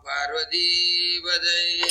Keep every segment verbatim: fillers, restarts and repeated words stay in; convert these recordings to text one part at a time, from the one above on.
பார்வதீபதையே.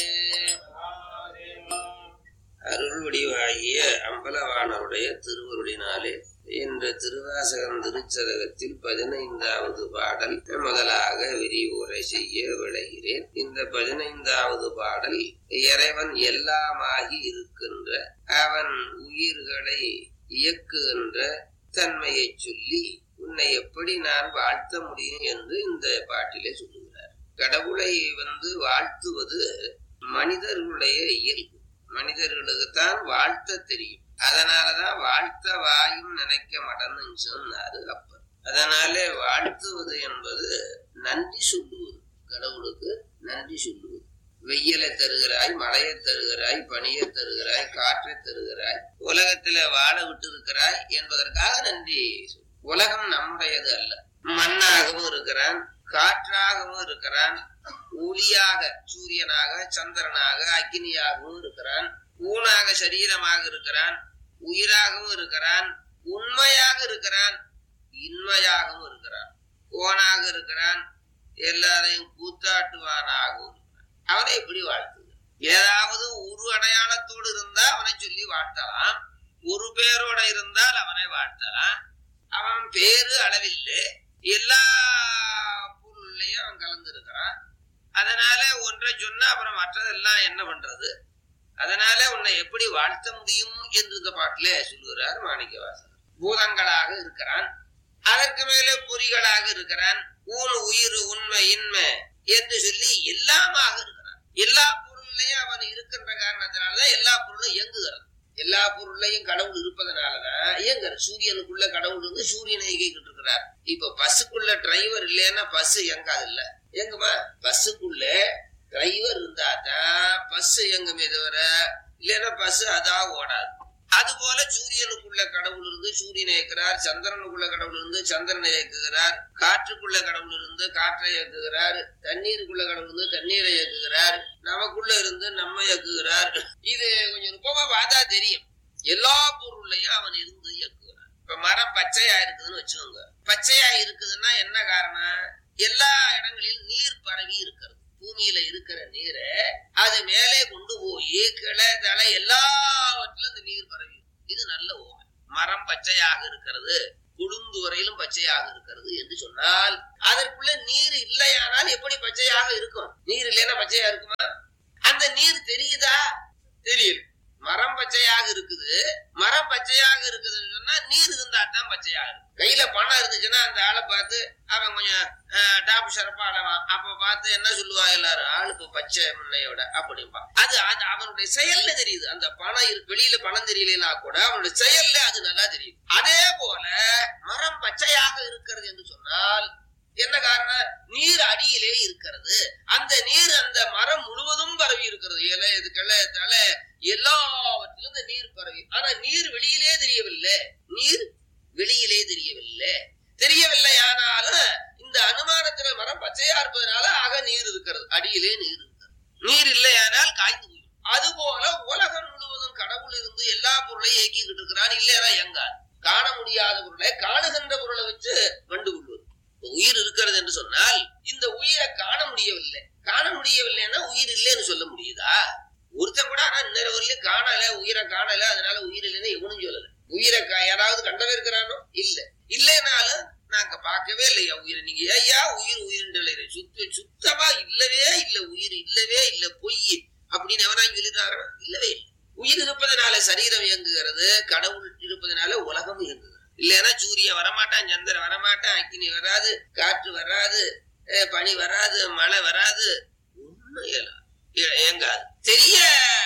அருள் வடிவாகிய அம்பலவாணருடைய திருவருளினாலே என்ற திருவாசகம் திருச்சதகத்தில் பதினைந்தாவது பாடல் முதலாக விரிவுரை செய்ய விளைகிறேன். இந்த பதினைந்தாவது பாடல் இறைவன் எல்லாமாகி இருக்கின்ற அவன் உயிர்களை இயக்குகின்ற தன்மையை சொல்லி உன்னை எப்படி நான் வாழ்த்த முடியும் என்று இந்த பாட்டிலே சொல்லுகிறார். கடவுளை வந்து வாழ்த்துவது மனிதர்களுடைய இயல்பு. மனிதர்களுக்குத்தான் வாழ்த்த தெரியும். அதனாலதான் வாழ்த்த வாயும் நினைக்க மாட்டேன்னு சொன்னாரு அப்பர். அதனாலே வாழ்த்துவது என்பது நன்றி சொல்லுவது. கடவுளுக்கு நன்றி சொல்லுவது. வெயிலை தருகிறாய், மழையை தருகிறாய், பனியை தருகிறாய், காற்றை தருகிறாய், உலகத்தில வாழ விட்டு இருக்கிறாய் என்பதற்காக நன்றி. உலகம் நம்முடையது அல்ல. மண்ணாகவும் இருக்கிறான், காற்றாகவும் இருக்கிறான், ஒளியாக சூரியனாக, சந்திரனாக, அக்னியாகவும் இருக்கிறான், ஊனாக சரீரமாக இருக்கிறான், உயிராகவும் இருக்கிறான், உண்மையாக இருக்கிறான், இன்மையாகவும் இருக்கிறான், கோனாக இருக்கிறான், எல்லாரையும் கூத்தாட்டுவானாகவும் இருக்கிறான். அவனை எப்படி வாழ்த்துது? ஏதாவது ஒரு அடையாளத்தோடு இருந்தா அவனை சொல்லி வாழ்த்தலாம், ஒரு பேரோட இருந்தால் அவனை வாழ்த்தலாம். அவன் பேரு அளவில்லை, எல்லா பொருளையும் அவன் கலந்து இருக்கிறான். அதனால ஒன்றை சொன்னா அப்புறம் மற்றதெல்லாம் என்ன பண்றது? அதனால உன்னை எப்படி வாழ்த்த முடியும் என்று இந்த பாட்டிலே சொல்லுகிறார் மாணிக்கவாசகர். பூதங்களாக இருக்கிறான், அதற்கு மேலே பொறிகளாக இருக்கிறான், ஊன் உயிர் உண்மை இன்மை என்று சொல்லி எல்லாமாக இருக்கிறான். எல்லா பொருளையும் அவன் இருக்கின்ற காரணத்தினாலதான் எல்லா பொருளும் இயங்குகிறது. எல்லா பொருளையும் கடவுள் இருப்பதனாலதான் இயங்குற. சூரியனுக்குள்ள கடவுள் இருந்து சூரியனை இயக்கிட்டு இருக்கிறார். இப்ப பஸ்ஸுக்குள்ள டிரைவர் இல்லைன்னா பஸ் இயங்காது இல்ல, எங்குமா? பஸ்ஸுக்குள்ள டிரைவர் இருந்தாதான் பஸ் இயங்குமே தவிர இல்லைன்னா பஸ் அதான் ஓடாது. அது போல சூரியனுக்குள்ள கடவுள் இருந்து சூரியனை இயக்குறார், சந்திரனுக்குள்ள கடவுள் இருந்து சந்திரனை இயக்குகிறார், காற்றுக்குள்ள கடவுள் இருந்து காற்றை இயக்குகிறார், தண்ணீருக்குள்ள கடவுள் இருந்து தண்ணீரை இயக்குகிறார், நமக்குள்ள இருந்து நம்ம இயக்குகிறார். இது கொஞ்சம் நுட்பமா பார்த்தா தெரியும். எல்லா பொருளையும் அவன் இருந்து இயக்குகிறான். இப்ப மரம் பச்சையா இருக்குதுன்னு வச்சுக்கோங்க. பச்சையா இருக்குதுன்னா என்ன காரணம்? எல்லா இடங்களிலும் நீர் பரவி இருக்கிறது. பூமியில இருக்கிற நீரை அது மேலே கொண்டு போய் கிளை தலை எல்லாவற்றிலும் இந்த நீர் பரவி. இது நல்ல ஓமை. மரம் பச்சையாக இருக்கிறது, கொழுந்து வரையிலும் பச்சையாக இருக்கிறது என்று சொன்னால் அதற்குள்ள நீர் இல்லையானால் எப்படி பச்சையாக இருக்கும்? நீர் இல்லைன்னா பச்சையா இருக்குமா? அந்த நீர் தெரியுதா? தெரியல. மரம் பச்சையாக இருக்குது, மரம் பச்சையாக இருக்குதுன்னு சொன்னா நீர் இருந்தா தான் பச்சையாக இருக்கு. கையில பணம் இருந்துச்சுன்னா அந்த ஆளை பார்த்து அவன் கொஞ்சம் டாப் ஷரப்பா அழவான். அப்ப பார்த்து என்ன சொல்லுவா எல்லாரும்? ஆளுக்கு பச்சை முன்னையோட அப்படின்பா. அது அது அவனுடைய செயல்ல தெரியுது. அந்த பணம் இருக்கு, வெளியில பணம் தெரியலன்னா கூட அவனுடைய செயல்ல அது நல்லா தெரியுது. அதே போல மரம் பச்சையாக இருக்கிறது என்று சொன்னால் என்ன காரணம்? நீர் அடியிலே இருக்கிறது. அந்த நீர் அந்த மரம் முழுவதும் பரவி இருக்கிறது. இலை, இது கிளை, தலை எல்லாவற்றிலும் இந்த நீர் பரவி. ஆனா நீர் வெளியிலே தெரியவில்லை. நீர் வெளியிலே தெரியவில்லை. தெரியவில்லை ஆனாலும் இந்த அனுமானத்துல மரம் பச்சையா இருப்பதனால ஆக நீர் இருக்கிறது. அடியிலே நீர் இருக்கிறது. நீர் இல்லையானால் காய்ந்து போயிடும். அது போல உலகம் முழுவதும் கடவுள் இருந்து எல்லா பொருளையும் இயக்கிக்கிட்டு இருக்கிறான். இல்லையா எங்கால் காண முடியாத பொருளை காணுகின்ற பொருளை வச்சு கண்டு கொள்வது. உயிர் இருக்கிறது என்று சொன்னால் இந்த உயிரை காண முடியவில்லை. காண முடியவில்லைன்னா உயிர் இல்லைன்னு சொல்ல முடியுதா? ஒருத்தன் கூட ஆனா இன்னொரு வரலையும் காணல, உயிரை காணல, அதனால உயிர் இல்லைன்னு எவனும் சொல்லல. உயிரை யாராவது கண்டவே இருக்கிறானோ? இல்ல. இல்லைனாலும் நாங்க பார்க்கவே இல்லையா உயிரை. நீங்க ஏயா உயிர் உயிர் சுத்த சுத்தமா இல்லவே இல்லை, உயிர் இல்லவே இல்லை, பொய் அப்படின்னு எவனாங்க சொல்லிட்டாரா? இல்லவே இல்லை. உயிர் இருப்பதனால சரீரம் இயங்குகிறது, கடவுள் இருப்பதனால உலகம் இயங்குகிறது. இல்லைன்னா சூரியன் வரமாட்டான், சந்திரன் வரமாட்டான், அக்னி வராது, காற்று வராது, பனி வராது, மழை வராது, ஒண்ணும் இயங்காது. தெரிய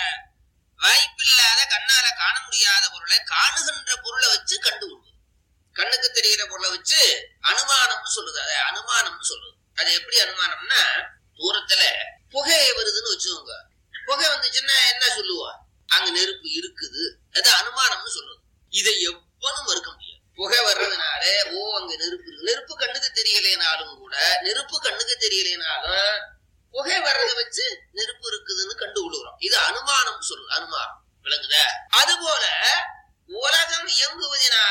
வாய்ப்பில்லாத கண்ணால காண முடியாத பொருளை காணுகின்ற பொருளை வச்சு கண்டு கொள்வது. கண்ணுக்கு தெரிகிற பொருளை வச்சு அனுமானம்னு சொல்லுது. அதை அனுமானம்னு சொல்லுது. அது எப்படி அனுமானம்னா, தூரத்துல புகை வருதுன்னு வச்சுக்கோங்க. புகை வந்துச்சுன்னா என்ன சொல்லுவா? அங்க நெருப்பு இருக்குது. அது அனுமானம்னு சொல்லுது. இதை எவ்வளவு மறுக்க முடியாது. புகை வர்றதுனால ஓ அங்க நெருப்பு இருக்கு. நெருப்பு கண்ணுக்கு தெரியலைனாலும் கூட, நெருப்பு கண்ணுக்கு தெரியலைனாலும் புகை வர்றதை வச்சு நெருப்பு இருக்குதுன்னு கண்டு கொள்கிறோம். இது அனுமானம் சொல்லுது. அனுமானம் விளங்குத? அது போல உலகம் இயங்குவதனாலே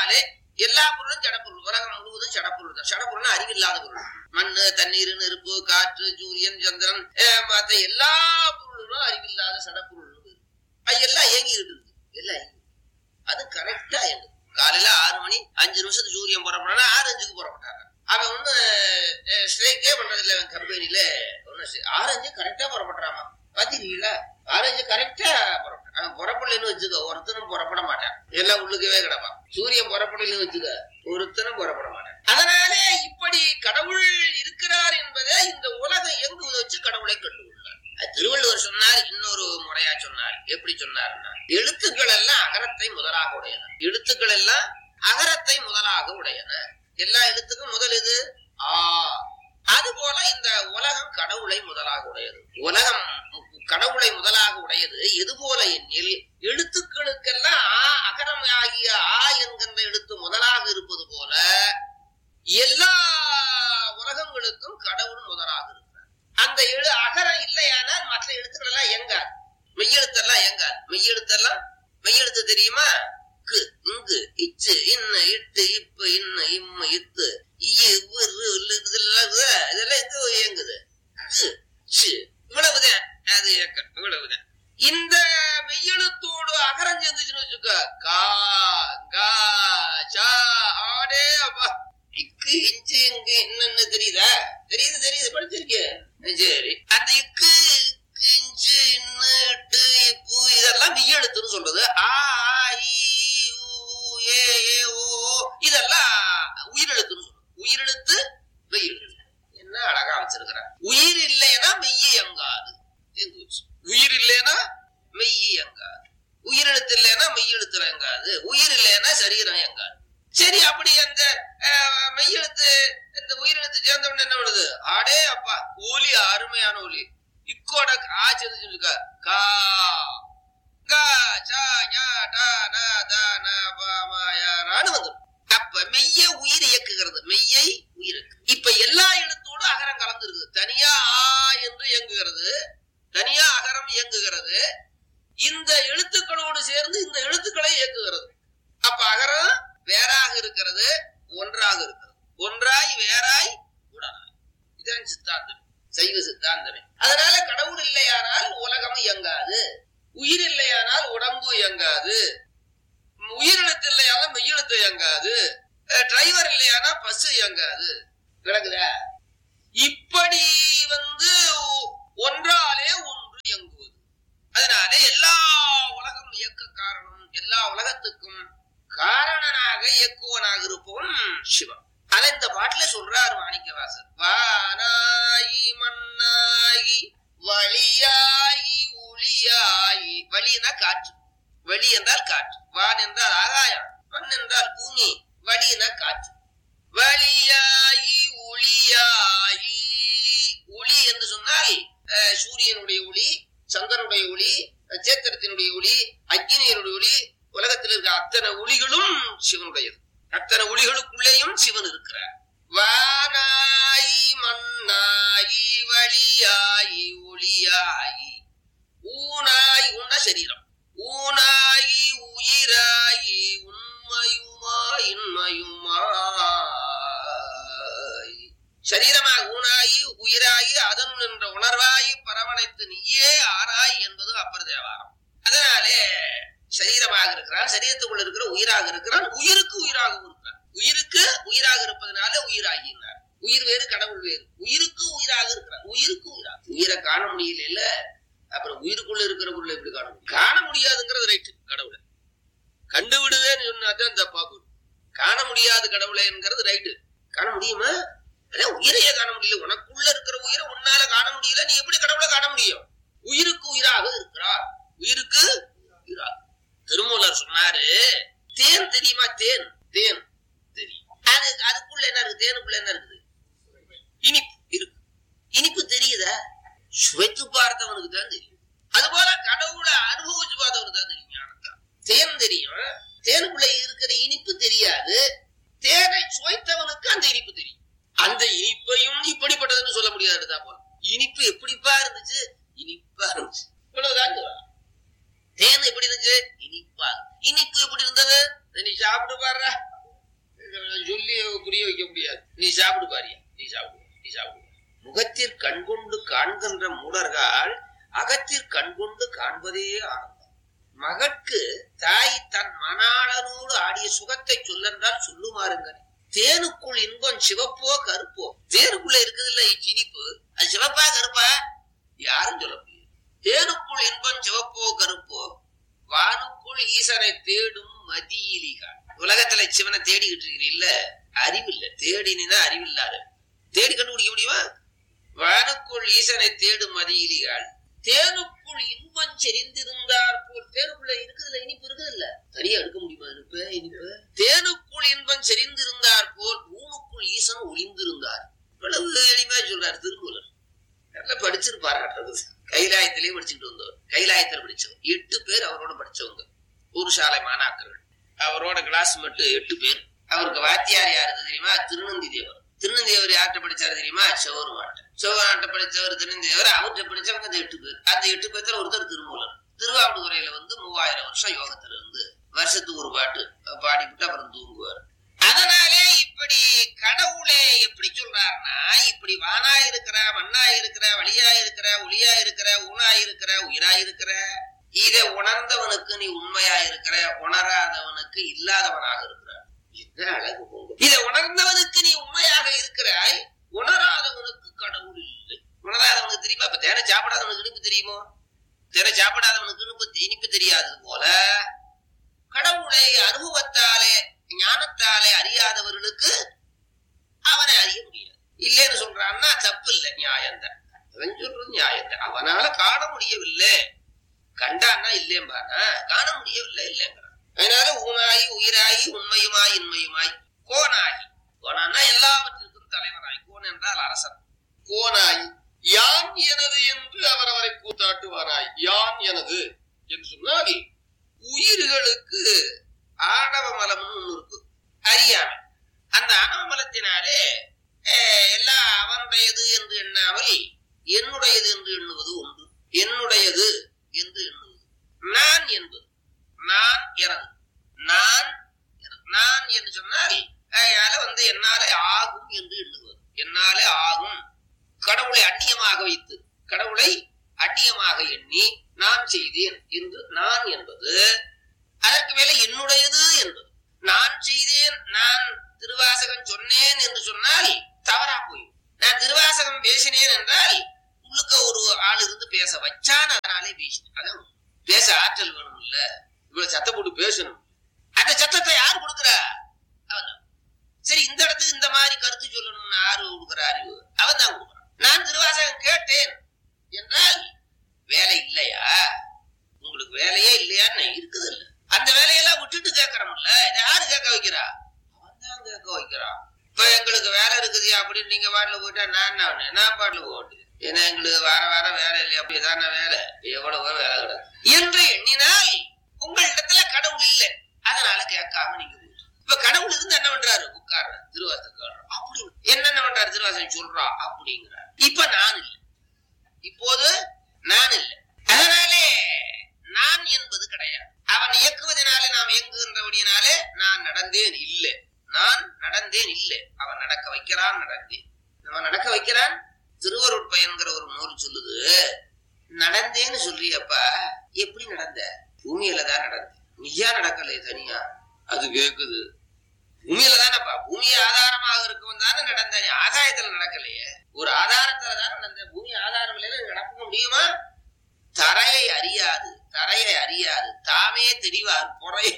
எல்லா பொருளும் ஜடப்பொருள். உலகம் முழுவதும் ஜடப்பொருள் தான். ஜடப்பொருள் அறிவில்லாத பொருள். மண்ணு, தண்ணீர், நெருப்பு, காற்று, சூரியன், சந்திரன், மற்ற எல்லா பொருளும் அறிவில்லாத சடப்பொருள். அது எல்லாம் இயங்கி இருக்குது. எல்லாம் அது கரெக்டா இயங்கு. காலையில ஆறு மணி அஞ்சு நிமிஷத்துக்கு சூரியன் புறப்படா ஆறு அஞ்சுக்கு புறப்பட்டாங்க. அவன் ஒண்ணு ஸ்ட்ரைக்கே பண்றது இல்ல. அவன் கம்பெனில ஒண்ணு ஆறு அஞ்சு கரெக்டா புறப்பட்டுறாமா. பாத்தீங்களா? ஆறு அஞ்சு கரெக்டா புறப்பட்டான். அவன் புறப்படலன்னு வச்சுக்க ஒருத்தனும் புறப்பட மாட்டான். எல்லாம் உள்ளுக்கவே கிடப்பான். சூரியன் புறப்படலன்னு வச்சுக்க ஒருத்தனும் புறப்பட மாட்டான். அதனாலே இப்படி கடவுள் இருக்கிறார் என்பதை இந்த உலகம் இயங்குவதை வச்சு கடவுளை கண்டுகொள்ளார். திருவள்ளுவர் சொன்னார். இன்னொரு முறையா சொன்னார். எப்படி சொன்னார்னா, எழுத்துக்கள் எல்லாம் அகரத்தை முதலாக உடையன. எழுத்துக்கள் எல்லாம் அகரத்தை முதலாக உடையன. எல்லா எழுத்துக்கும் முதல் இது ஆ. அது போல இந்த உலகம் கடவுளை முதலாக உடையது. உலகம் கடவுளை முதலாக உடையது. எது போல எண்ணில் எழுத்துக்களுக்கெல்லாம் ஆ அகரம் ஆகிய ஆ என்கின்ற எழுத்து முதலாக இருப்பது போல எல்லா உலகங்களுக்கும் கடவுள் முதலாக இருக்கிறார். அந்த எழு அகரம் இல்லையானால் மற்ற எழுத்துக்கள் எல்லாம் எங்காது. மெய்யெழுத்தெல்லாம் எங்காது. மெய்யெழுத்தெல்லாம் மெய்யெழுத்து தெரியுமா? கு, இங்கு, இச்சு, இன்ன, இட்டு, இப்ப, இன்ன, இம்ம, இத்து, இதெல்லாம் எங்க இயங்குது? இவ்வளவுதான். அது இவ்வளவுதான். இந்த மெய்யெழுத்தோடு அகரம் சேர்ந்துச்சுன்னு வச்சுக்க, கா, கா, சா, ஆடே அப்பா, இக்கு, இஞ்சு, இங்கு, என்னன்னு தெரியுதா? தெரியுது தெரியுது படிச்சிருக்கேன். சரி, அந்த இக்கு, இஞ்சு, இன்னு, இட்டு, இப்பு இதெல்லாம் மெய்யெழுத்துன்னு சொல்றது. ஆ, இதெல்லாம் உயிரெழுத்துன்னு சொல்றது. உயிரெழுத்து மெய்யெழுத்து. என்ன அழகா வச்சிருக்கிறார். உயிர் இல்லைன்னா மெய்ய எங்காது. உயிர் இல்லைன்னா மெய்ய எங்காது. உயிரெழுத்து இல்லைன்னா மெய்யெழுத்துல எங்காது. உயிர் இல்லைன்னா சரீரம் எங்காது. சரி, அப்படி அந்த மெய்யெழுத்து இந்த உயிரெழுத்து சேர்ந்தவன என்ன பண்ணுது? ஆடே அப்பா, ஒலி அருமையான ஒலி. இக்கோட ஆ சேர்ந்து கா அப்ப மெய்ய உயிர் இயக்குகிறது. மெய்யை உயிர். இப்ப எல்லா எழுத்தோடு அகரம் கலந்து இருக்குது. தனியா ஆ என்று இயங்குகிறது, தனியா அகரம் இயங்குகிறது. இந்த எழுத்துக்களோடு சேர்ந்து இந்த எழுத்துக்களை இயக்குகிறது. அப்ப அகரம் வேறாக இருக்கிறது, ஒன்றாக இருக்கிறது. ஒன்றாய் வேறாய் உடனாய். இதான் சித்தாந்தம், சைவ சித்தாந்தமே. அதனால கடவுள் இல்லையானால் உலகம் இயங்காது. உயிர் இல்லையானால் உடம்பு இயங்காது. உயிரெழுத்து இல்லையானா மெய்யெழுத்து இயங்காது. டிரைவர் இல்லையானா பஸ் இயங்காது. விளங்குதா? இப்படி வந்து ஒன்றாலே ஒன்று இயங்குவது. அதனால எல்லா உலகம் இயக்க காரணம், எல்லா உலகத்துக்கும் காரணனாக இயக்குவனாக இருப்பவன் சிவன். அதை இந்த பாட்டுல சொல்றாரு மாணிக்கவாசர். வானாயி மண்ணாயி வழியாயி ஒளியாயி. வழினா காற்று. வெளி என்றால் காற்று. வான் என்றால் ஆகாயம். மண் என்றால் பூமி. வழினா காற்று. வழியாயி ஒளியாயி. ஒளி என்று சொன்னால் சூரியனுடைய ஒளி, சந்திரனுடைய ஒளி, நட்சத்திரத்தினுடைய ஒளி, அக்னியினுடைய ஒளி. உலகத்தில் இருக்க அத்தனை ஒளிகளும் சிவனுடையது. அத்தனை ஒளிகளுக்குள்ளேயும் சிவன் இருக்கிறார். வானாயி மண்ணாயி வழியாயி ஒளியாயி. ஊனாய் உண்ண சரீரம். ஊனாயி உயிராயி உண்மையுமா இன்மையுமாய். சரீரமாக ஊனாயி உயிராயி அதன் என்ற உணர்வாயி பரவனைத்து நீயே ஆராய் என்பது அப்பர் தேவாரம். அதனாலே சரீரமாக இருக்கிறான், சரீரத்துக்குள்ள இருக்கிற உயிராக இருக்கிறான், உயிருக்கு உயிராகவும் இருக்கிறான். உயிருக்கு உயிராக இருப்பதனால உயிராகினார். உயிர் வேறு கடவுள் வேறு. உயிருக்கு உயிராக இருக்கிறார். உயிருக்கு உயிராக. உயிரை காண முடியல இல்ல, அப்புறம் உயிருக்குள்ள இருக்கிற பொருளை எப்படி காண முடியும்? காண முடியாதுங்கிறது ரைட்டு. கடவுளை கண்டுவிடுவேன்னு சொன்னாதான் தப்பா போடும். காண முடியாது கடவுளைங்கிறது ரைட்டு. காண முடியுமா? அதான் உயிரையே காண முடியல. உனக்குள்ள இருக்கிற உயிரை உன்னால காண முடியல, நீ எப்படி கடவுளை காண முடியும்? உயிருக்கு உயிராக இருக்கிறார். உயிருக்கு உயிராக. திருமூலர் சொன்னாரு, தேன் தெரியுமா? தேன் தேன் தெரியும். அது அதுக்குள்ள என்ன இருக்கு? தேனுக்குள்ள என்ன இருக்குது? இனிப்பு இருக்கு. இனிப்பு தெரியுதா? சுவைத்து பார்த்தவனுக்கு தான் தெரியும். அது போல கடவுளை அனுபவிச்சு பார்த்தவனுக்கு தான் தெரியும். ஞானத்தான் தேன் தெரியும். தேனுக்குள்ள இருக்கிற இனிப்பு தெரியாது. தேனை சுவைத்தவனுக்கு அந்த இனிப்பு தெரியும். அந்த இனிப்பையும் இப்படிப்பட்டதுன்னு சொல்ல முடியாது. போல இனிப்பு எப்படிப்பா இருந்துச்சு? இனிப்பா இருந்துச்சு. இவ்வளவுதான். தேன் எப்படி இருந்துச்சு? இனிப்பா. இனிப்பு எப்படி இருந்தது? நீ சாப்பிட்டு பாரு. சொல்லி புரிய வைக்க முடியாது. நீ சாப்பிடு பாரியா, நீ சாப்பிடு, நீ சாப்பிடு. முகத்திற் கண்கொண்டு காண்கின்ற மூடர்கள் அகத்திற் கண்கொண்டு காண்பதே ஆனந்தம். மகற்கு தாய் தன் மணாளனோடு ஆடிய சுகத்தை சொல்லென்றால் சொல்லுமாறுங்க. தேனுக்குள் இன்பம் சிவப்போ கருப்போ, தேனுக்குள்ள இருக்குது இல்ல இனிப்பு, அது சிவப்பா கருப்பா யாரும் சொல்ல முடியாது. தேனுக்குள் இன்பம் சிவப்போ கருப்போ, வானுக்குள் ஈசனை தேடும் மதியிலிகா. உலகத்துல சிவனை தேடிக்கிட்டு இருக்கிறீல்ல, அறிவில்லை. தேடினா அறிவில்லாத தேடி கண்டுபிடிக்க முடியுமா? வானுக்குள் ஈசனை தேடும் மதியிலிகாள். தேனுக்குள் இன்பம் செறிந்திருந்தார் போல், தேனுக்குள்ள இருக்குதுல்ல இனிப்பு இருக்குதுல்ல, தனியா எடுக்க முடியுமா இனிப்பு? இனிப்பு தேனுக்குள் இன்பம் செறிந்திருந்தார் போல் ஊனுக்குள் ஈசன் ஒளிந்திருந்தார். இவ்வளவு எளிமையா சொல்றாரு திருமூலர். நல்லா படிச்சிருப்பாரு. கைலாயத்திலேயே படிச்சுட்டு வந்தவர், கைலாயத்தில் படிச்சவர். எட்டு பேர் அவரோட படிச்சவங்க, ஒரு சாலை மாணாக்கர்கள். அவரோட கிளாஸ் மட்டும் எட்டு பேர். அவருக்கு வாத்தியார் யாரு தெரியுமா? திருநந்தி தேவர். திருநந்தி தேவர் யார்கிட்ட படிச்சாரு தெரியுமா? செவருமாட்ட. செவராட்ட படிச்சவர் திருநந்தி தேவர். அவர்கிட்ட படிச்சவங்க அந்த எட்டு பேர். அந்த எட்டு பேர்த்துல ஒருத்தர் திருமூலர். திருவாவடுதுறையில வந்து மூவாயிரம் வருஷம் யோகத்துல இருந்து வருஷத்துக்கு ஒரு பாட்டு பாடிவிட்டு அப்புறம் தூங்குவார். அதனாலே இப்படி கடவுளே எப்படி சொல்றாருன்னா, இப்படி வானா இருக்கிற, மண்ணா இருக்கிற, வழியா இருக்கிற, ஒளியா இருக்கிற, ஊனா இருக்கிற, உயிரா இருக்கிற, இதை உணர்ந்தவனுக்கு நீ உண்மையா இருக்கிற, உணராதவனுக்கு இல்லாதவனாக இருக்கிறார். என்ன அழகு போங்க. இதை உணர்ந்தவனுக்கு நீ உண்மையாக இருக்கிறாய், உணராதவனுக்கு கடவுள் இல்லை. உணராதவனுக்கு தெரியுமா? இப்ப தேனை சாப்பிடாதவனுக்கு இனிப்பு தெரியுமோ? தேனை சாப்பிடாதவனுக்கு இனிப்பு இனிப்பு தெரியாதது போல கடவுளை அனுபவத்தாலே ஞானத்தாலே அறியாதவர்களுக்கு அவனை அறிய முடியாது. இல்லைன்னு சொல்றான்னா தப்பு இல்லை, நியாயம்தான். அவன் சொல்றது நியாயம்தான். அவனால காண முடியவில்லை, கண்டான்னா இல்லையம்பானா, காண முடியவில்லை இல்லைங்கிறான். அதனால ஊனாயி உயிராயி உண்மையுமாய் இன்மையுமாய் கோனாகி. கோனான்னா எல்லாவற்றிற்கும் தலைவனாய். கோன் என்றால் அரசன். கோனாயி யான் எனது என்று அவரவரை கூத்தாட்டுவாராய். யான் எனது என்று சொன்னால் உயிர்களுக்கு ஆணவ மலம்னு ஒண்ணு இருக்கு, அறியாமை. அந்த ஆணவ மலத்தினாலே எல்லாம் அவனுடையது என்று எண்ணாமல் என்னுடையது என்று எண்ணுவது உண்டு. என்னுடையது என்று எண்ணுவது நான் என்பது. நான் எனது. நான் நான் என்று சொன்னால் அதனால வந்து என்னாலே ஆகும் என்று எண்ணுவது. என்னாலே ஆகும். கடவுளை அந்நியமாக வைத்து, கடவுளை அந்நியமாக எண்ணி நான் செய்தேன் என்று நான் என்பது. அதற்கு மேல என்னுடையது என்பது. நான் செய்தேன், நான் திருவாசகம் சொன்னேன் என்று சொன்னால் தவறா போயும். நான் திருவாசகம் பேசினேன் என்றால் உள்ளுக்க ஒரு ஆள் இருந்து பேச வச்சான், அதனாலே பேசினேன். அதான் பேச ஆற்றல் வேணும் இல்ல, இவ்வளவு சத்தம் போட்டு பேசணும். அந்த சத்தத்தை யார் கொடுக்குறா? அவன். சரி, இந்த இடத்துக்கு இந்த மாதிரி கருத்து சொல்லணும்னு யாரு கொடுக்குற அறிவு? அவன் தான் கொடுக்குறான். நான் திருவாசகம் கேட்டேன் என்றால் வேலை இல்லையா? உங்களுக்கு வேலையே இல்லையான்னு இருக்குது இல்ல. அந்த வேலையெல்லாம் விட்டுட்டு கேட்கறோம்ல, இதை யாரு கேட்க வைக்கிறா? அவன் தான் கேட்க வைக்கிறான். இப்ப எங்களுக்கு வேலை இருக்குது அப்படின்னு நீங்க பாட்டுல போயிட்டா நான் நான் பாட்டுல போட்டு, ஏன்னா எங்களுக்கு வார வாரம் வேலை இல்லையா? அப்படிதான வேலை, எவ்வளவோ வேலை கிடக்கு என்று எண்ணினால் உங்களிடத்துல கடவுள் இல்லை, அதனால கேட்காம நீங்க போயிட்டு. இப்ப கடவுள் இருந்து என்ன பண்றாரு? உட்கார்ற திருவாசகம் அப்படி என்னென்ன பண்றாரு? திருவாசகம் சொல்றா அப்படிங்கிறார். இப்ப நான் இல்லை, இப்போது நான் இல்லை. அதனாலே நான் என்பது கிடையாது. அவன் இயக்குவதனாலே நாம் இயங்குகின்றபடியினாலே நான் நடந்தேன் இல்லை. நான் நடந்தேன் இல்லை, அவன் நடக்க வைக்கிறான். நடந்தேன், அவன் நடக்க வைக்கிறான். திருவருட்பயன்கிற ஒரு நூல் சொல்லுது, நடந்தேன்னு சொல்றியப்பா, எப்படி நடந்த? பூமியில தான் நடந்த, நீயா நடக்கலையே தனியா. அது கேக்குது, பூமியில தானப்பா, பூமியை ஆதாரமாக இருக்கும் தானே நடந்த, ஆதாயத்துல நடக்கலையே. ஒரு ஆதாரத்துல தான் நடந்த, பூமி ஆதாரம் இல்லைன்னு நடக்க முடியுமா? தரையை அறியாது, தரையை அறியாது தாமே தெரிவார் பொறைய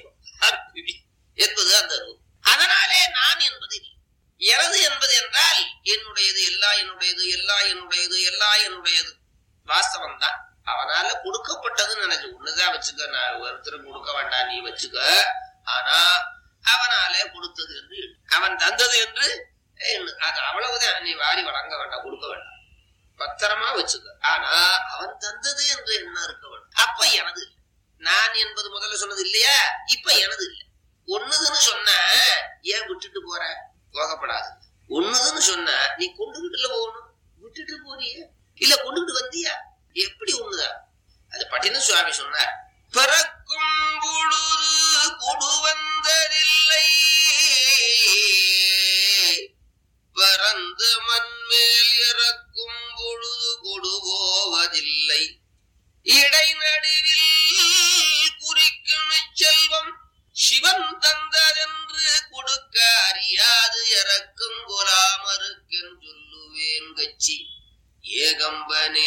என்பது அந்த நூல். அதனாலே நான் என்பது இல்லை. எனது என்பது என்றால் என்னுடையது, எல்லா என்னுடையது, எல்லா என்னுடையது, எல்லா என்னுடையது வாஸ்தவம் தான். அவனால கொடுக்கப்பட்டதுன்னு நினைச்சு ஒண்ணுதான் வச்சுக்க. நான் ஒருத்தருக்கு கொடுக்க வேண்டாம், நீ வச்சுக்க. ஆனா அவனாலே கொடுத்தது என்று, அவன் தந்தது என்று அது அவ்வளவுதான். நீ வாரி வழங்க வேண்டாம், கொடுக்க வேண்டாம், பத்திரமா வச்சுக்க. ஆனா அவன் தந்தது என்று என்ன இருக்க வேண்டும். அப்ப எனது இல்லை. நான் என்பது முதல்ல சொன்னது இல்லையா? இப்ப எனது இல்லை. ஒண்ணுதுன்னு சொன்ன ஏன் விட்டுட்டு போற? போகப்படாது. ஒண்ணுதுன்னு சொன்ன நீ கொண்டுகிட்டுல போகணும், விட்டுட்டு போறிய இல்ல கொண்டுகிட்டு வந்தியா? எப்படி ஒண்ணுதான் அது? பட்டின சுவாமி சொன்னார், பிறக்கும் பொழுது கொடு வந்ததில்லை, இடைநடுவில் குறிக்கும் செல்வம் சிவன் தந்ததென்று கொடுக்க அறியாது இறக்கும் கொலாமருக்கென் சொல்லுவேன் கட்சி ஏகம்பனே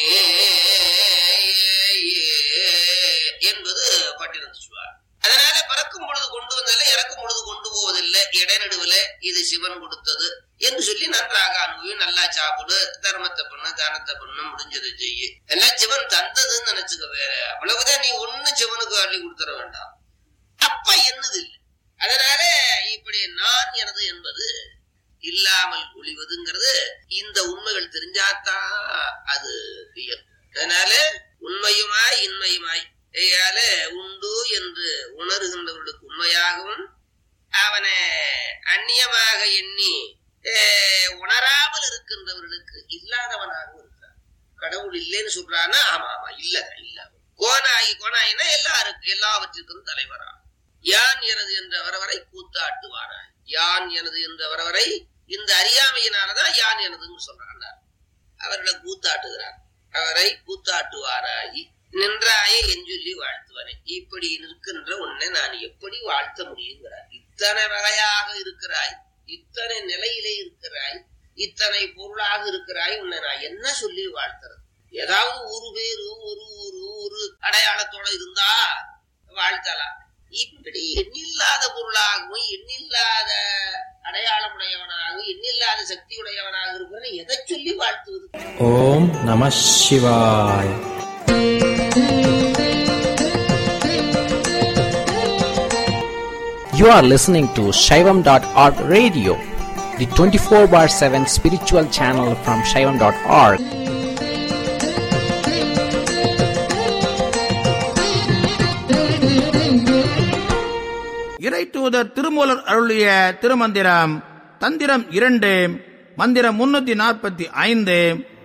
என்பது பட்டினத்து சொல்வார். அதனால பறக்கும் பொழுது கொண்டு வந்ததில்லை, இறக்கும் பொழுது கொண்டு போவதில்லை, இடைநடுவில் இது சிவன் கொடுத்தது என்று சொல்லி நன்றாக அனுபவி, நல்லா சாப்பிடு, தர்மத்தை பண்ணு, தானத்தை பண்ணு, முடிஞ்சதை செய்யு, எல்லாம் சிவன் தந்ததுன்னு நினைச்சுக்க. வேற அவ்வளவுதான், நீ ஒண்ணு சிவனுக்கு அள்ளி கொடுத்துட வேண்டாம். அப்ப என்னது இல்லை. அதனால இப்படி நான் எனது என்பது இல்லாமல் ஒளிவதுங்கிறது இந்த உண்மைகள் தெரிஞ்சாத்தான் அது இயற்கை. அதனால உண்மையுமாய் இன்மையுமாய் உண்டு என்று உணர்கின்றவர்களுக்கு உண்மையாகவும், அவனை அந்நியமாக எண்ணி உணராமல் இருக்கின்றவர்களுக்கு இல்லாதவனாகவும் இருக்கிறான். கடவுள் இல்லைன்னு சொல்றான்னா ஆமா ஆமா இல்ல இல்ல. கோனாகி கோனாயினா எல்லாருக்கும் எல்லாவற்றிற்கும் தலைவரா. யான் எனது என்ற வரவரை கூத்தாட்டுவாராய். யான் எனது என்ற வரவரை இந்த அறியாமையினாலதான் யான் எனதுன்னு சொல்றாங்க. அவர்களை கூத்தாட்டுகிறார். அவரை கூத்தாட்டுவாராகி நின்றாயே என் சொல்லி வாழ்த்துவானே. இப்படி நிற்கின்ற உன்னை நான் எப்படி வாழ்த்த முடியுங்கிறார். இத்தனை வகையாக இருக்கிறாய், இத்தனை நிலையிலே இருக்கிறாய், இத்தனை பொருளாக இருக்கிறாய், உன்னை நான் என்ன சொல்லி வாழ்த்துறது? ஏதாவது ஒரு பேரு ஒரு ஊரு ஒரு அடையாளத்தோட இருந்தா வாழ்த்தலாம். இப்படி எண்ணில்லாத பொருளாகவும் எண்ணில்லாத அடையாளமுடையவனாகவும் எண்ணில்லாத சக்தியுடையவனாக இருப்பவனை எதை சொல்லி வாழ்த்துவது? ஓம் நம சிவாய. You are listening to Shaivam dot org radio, the twenty-four bar seven spiritual channel from Shaivam dot org. இறை தூதர் திருமூலர் அருளிய திருமந்திரம் தந்திரம் இரண்டு, மந்திரம் முன்னூத்தி நாற்பத்தி ஐந்து.